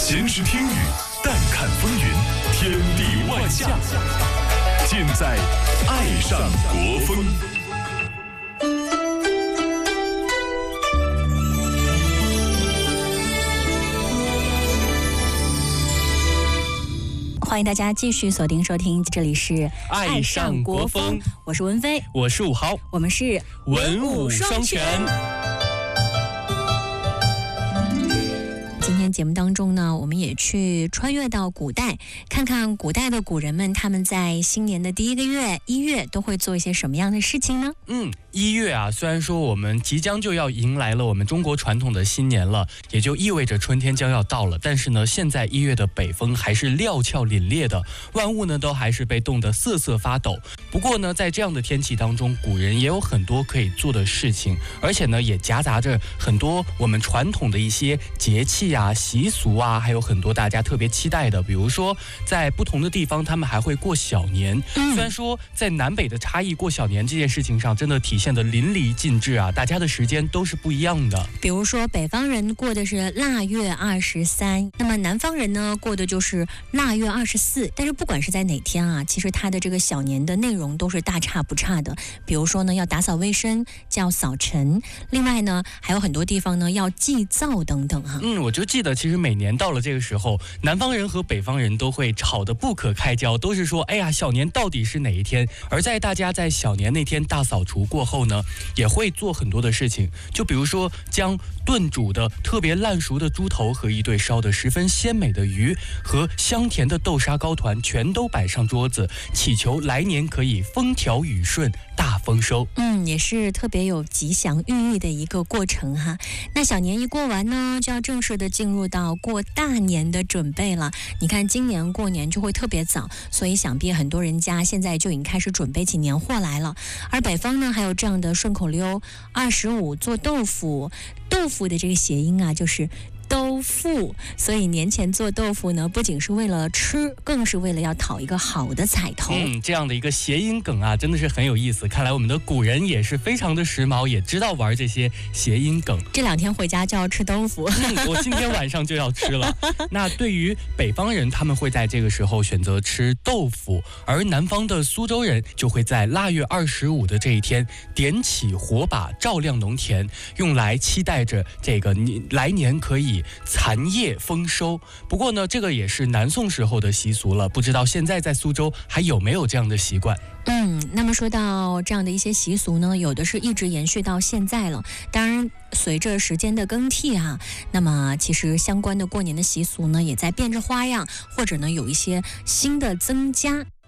闲时听雨，淡看风云，天地万象，尽在爱上国风。 欢迎大家继续锁定收听，这里是爱上国风， 我是文飞， 我是武豪， 我们是文武双全。 今天节目当中呢，我们也去穿越到古代，看看古代的古人们他们在新年的第一个月1月都会做一些什么样的事情呢 ？1月啊，虽然说我们即将就要迎来了我们中国传统的新年了，也就意味着春天将要到了，但是呢，现在1月的北风还是料峭凛冽的，万物呢都还是被冻得瑟瑟发抖。不过呢，在这样的天气当中，古人也有很多可以做的事情，而且呢，也夹杂着很多我们传统的一些节气啊、习俗啊，还有很多大家特别期待的，比如说在不同的地方，他们还会过小年。虽然说在南北的差异，过小年这件事情上，真的体现得淋漓尽致啊，大家的时间都是不一样的。 比如说北方人过的是腊月23，那么南方人呢过的就是腊月24。但是不管是在哪天啊，其实它的这个小年的内容都是大差不差的。比如说呢，要打扫卫生，叫扫尘；另外呢，还有很多地方呢要祭灶等等哈。 我就记得，其实每年到了这个时候，南方人和北方人都会吵得不可开交，都是说，哎呀，小年到底是哪一天？而在大家在小年那天大扫除过后呢，也会做很多的事情，就比如说将炖煮的特别烂熟的猪头和一对烧得十分鲜美的鱼和香甜的豆沙糕团全都摆上桌子，祈求来年可以风调雨顺，大丰收。 也是特别有吉祥寓意的一个过程哈。那小年一过完呢，就要正式的进入到过大年的准备了。你看今年过年就会特别早，所以想必很多人家现在就已经开始准备起年货来了。而北方呢，还有这样的顺口溜：25做豆腐，豆腐的这个谐音啊，就是豆腐，所以年前做豆腐呢，不仅是为了吃，更是为了要讨一个好的彩头。 这样的一个谐音梗啊，真的是很有意思。看来我们的古人也是非常的时髦，也知道玩这些谐音梗。 这2天回家就要吃豆腐， 我今天晚上就要吃了。那对于北方人，他们会在这个时候选择吃豆腐，而南方的苏州人就会在腊月25的这一天点起火把，照亮农田，用来期待着这个来年可以残叶丰收。不过呢，这个也是南宋时候的习俗了，不知道现在在苏州还有没有这样的习惯。 那么说到这样的一些习俗呢，有的是一直延续到现在了。当然，随着时间的更替啊，那么其实相关的过年的习俗呢，也在变着花样，或者呢有一些新的增加。